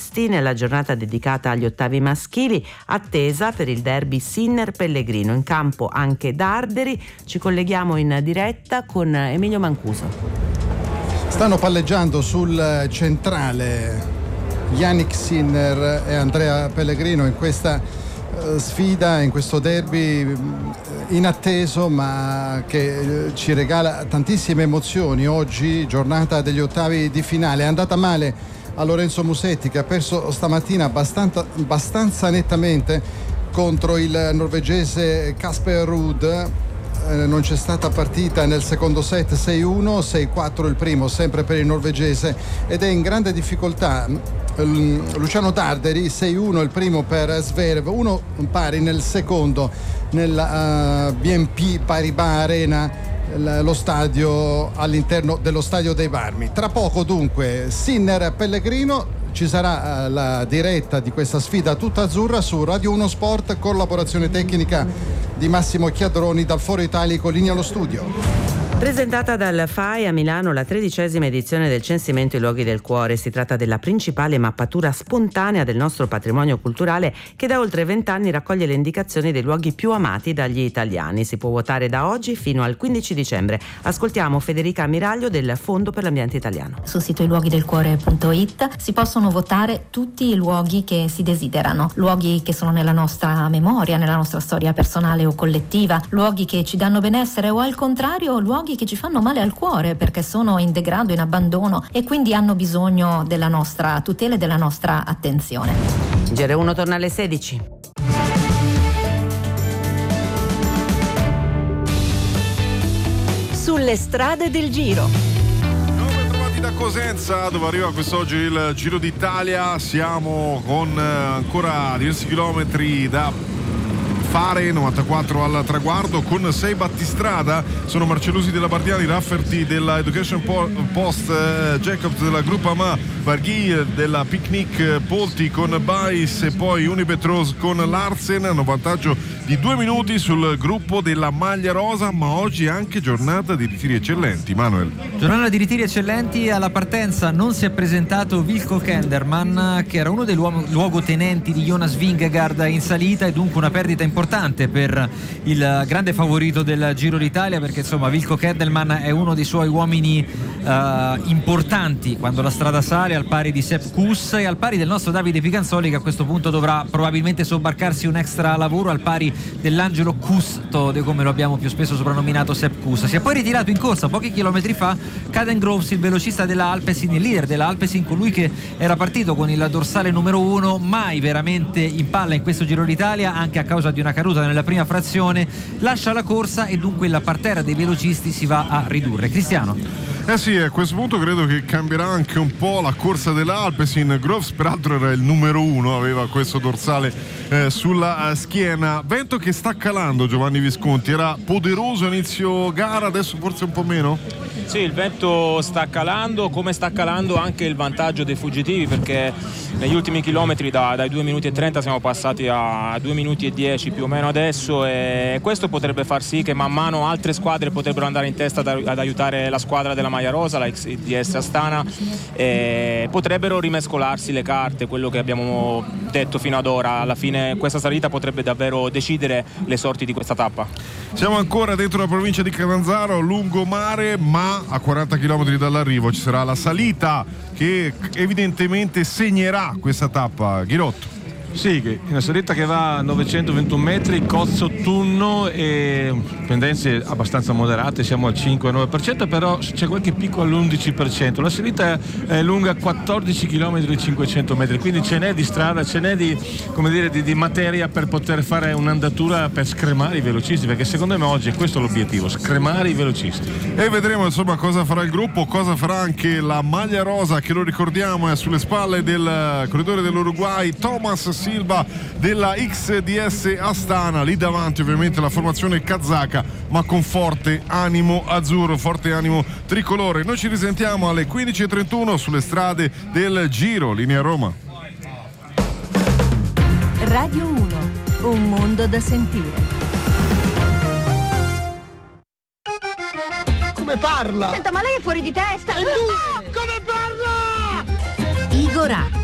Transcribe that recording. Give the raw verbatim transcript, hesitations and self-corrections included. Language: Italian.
posti nella giornata dedicata agli ottavi maschili, attesa per il derby Sinner-Pellegrino. In campo anche Darderi. Ci colleghiamo in diretta con Emilio Mancuso. Stanno palleggiando sul centrale Yannick Sinner e Andrea Pellegrino in questa sfida, in questo derby inatteso ma che ci regala tantissime emozioni. Oggi giornata degli ottavi di finale. È andata male a Lorenzo Musetti, che ha perso stamattina abbastanza, abbastanza nettamente contro il norvegese Casper Ruud. Eh, non c'è stata partita nel secondo set. Sei uno, sei quattro il primo, sempre per il norvegese, ed è in grande difficoltà Luciano Darderi. Sei uno il primo per Zverev, uno pari nel secondo nella uh, B N P Paribas Arena, lo stadio all'interno dello stadio dei Marmi. Tra poco dunque Sinner Pellegrino. Ci sarà uh, la diretta di questa sfida tutta azzurra su Radio uno Sport, collaborazione tecnica di Massimo Chiadroni dal Foro Italico. Linea allo studio. Presentata dal F A I a Milano la tredicesima edizione del Censimento I Luoghi del Cuore. Si tratta della principale mappatura spontanea del nostro patrimonio culturale, che da oltre vent'anni raccoglie le indicazioni dei luoghi più amati dagli italiani. Si può votare da oggi fino al quindici dicembre. Ascoltiamo Federica Ammiraglio del Fondo per l'Ambiente Italiano. Sul sito i luoghi del cuore punto it si possono votare tutti i luoghi che si desiderano, luoghi che sono nella nostra memoria, nella nostra storia personale o collettiva, luoghi che ci danno benessere o al contrario luoghi che ci fanno male al cuore perché sono in degrado, in abbandono e quindi hanno bisogno della nostra tutela e della nostra attenzione. G R uno torna alle sedici. Sulle strade del Giro. Da Cosenza, dove arriva quest'oggi il Giro d'Italia, siamo con ancora diversi chilometri da fare, novantaquattro al traguardo, con sei battistrada. Sono Marcellusi della Bardiani, Rafferty della Education Post, eh, Jacobs della Groupama, Varghi della Picnic, Polti con Bais e poi Unibetros con Larsen. Hanno vantaggio di due minuti sul gruppo della maglia rosa, ma oggi è anche giornata di ritiri eccellenti. Manuel. Giornata di ritiri eccellenti. Alla partenza non si è presentato Wilco Kelderman, che era uno dei luogotenenti di Jonas Vingegaard in salita, e dunque una perdita importante per il grande favorito del Giro d'Italia, perché insomma Wilco Kelderman è uno dei suoi uomini uh, importanti quando la strada sale, al pari di Sepp Kuss e al pari del nostro Davide Picanzoli, che a questo punto dovrà probabilmente sobbarcarsi un extra lavoro al pari dell'Angelo Custo, come lo abbiamo più spesso soprannominato Sepp Kuss. Si è poi ritirato in corsa pochi chilometri fa Caden Groves, il velocista della Alpecin, il leader della Alpecin, colui che era partito con il dorsale numero uno, mai veramente in palla in questo Giro d'Italia, anche a causa di una caduta nella prima frazione. Lascia la corsa e dunque la parterra dei velocisti si va a ridurre. Cristiano. Eh sì, a questo punto credo che cambierà anche un po' la corsa dell'Alpecin. Groves peraltro era il numero uno, aveva questo dorsale eh, sulla schiena. Vento che sta calando, Giovanni Visconti, era poderoso inizio gara, adesso forse un po' meno? Sì, il vento sta calando, come sta calando anche il vantaggio dei fuggitivi, perché negli ultimi chilometri da, dai due minuti e trenta siamo passati a due minuti e dieci più o meno adesso, e questo potrebbe far sì che man mano altre squadre potrebbero andare in testa ad, ad aiutare la squadra della maglia rosa, la X D S Astana, e potrebbero rimescolarsi le carte, quello che abbiamo detto fino ad ora. Alla fine questa salita potrebbe davvero decidere le sorti di questa tappa. Siamo ancora dentro la provincia di Catanzaro, lungomare, ma a quaranta chilometri dall'arrivo ci sarà la salita che evidentemente segnerà questa tappa. Ghirotto. Sì, una salita che va a novecentoventuno metri, Cozzo Tunno, e pendenze abbastanza moderate, siamo al cinque nove per cento, però c'è qualche picco all'undici per cento. La salita è lunga quattordici chilometri e cinquecento metri, quindi ce n'è di strada, ce n'è di, come dire, di, di materia per poter fare un'andatura per scremare i velocisti, perché secondo me oggi è questo l'obiettivo, scremare i velocisti. E vedremo insomma cosa farà il gruppo, cosa farà anche la maglia rosa, che lo ricordiamo è sulle spalle del corridore dell'Uruguay Thomas Silva della X D S Astana. Lì davanti ovviamente la formazione kazaka, ma con forte animo azzurro, forte animo tricolore. Noi ci risentiamo alle quindici e trentuno sulle strade del Giro. Linea Roma. Radio uno, un mondo da sentire. Come parla? Senta, ma lei è fuori di testa. E lui? Come parla? Igor A,